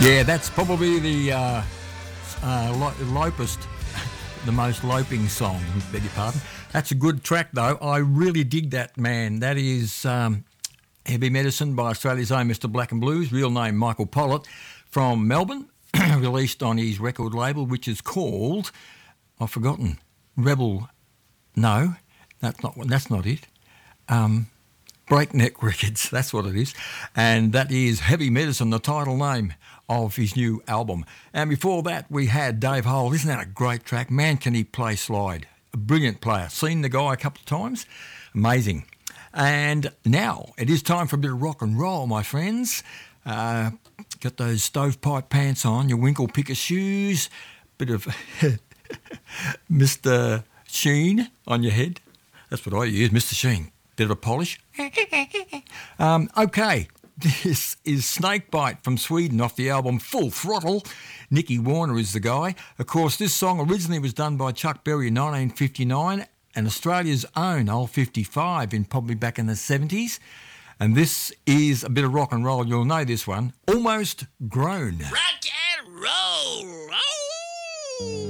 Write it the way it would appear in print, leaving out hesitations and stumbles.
Yeah, that's probably the lopest, the most loping song, beg your pardon. That's a good track, though. I really dig that, man. That is Heavy Medicine by Australia's own Mr. Black and Blues, real name Michael Pollitt, from Melbourne, released on his record label, which is called, I've forgotten, Rebel. No, that's not it. Breakneck Records, that's what it is. And that is Heavy Medicine, the title name of his new album. And before that, we had Dave Hole. Isn't that a great track? Man, can he play slide. A brilliant player. Seen the guy a couple of times. Amazing. And now it is time for a bit of rock and roll, my friends. Got those stovepipe pants on, your winkle picker shoes, bit of Mr. Sheen on your head. That's what I use, Mr. Sheen. Bit of a polish. Okay, this is Snakebite from Sweden off the album Full Throttle. Nicky Warner is the guy. Of course, this song originally was done by Chuck Berry in 1959 and Australia's own Old 55 probably back in the 70s. And this is a bit of rock and roll. You'll know this one. Almost Grown. Rock and roll.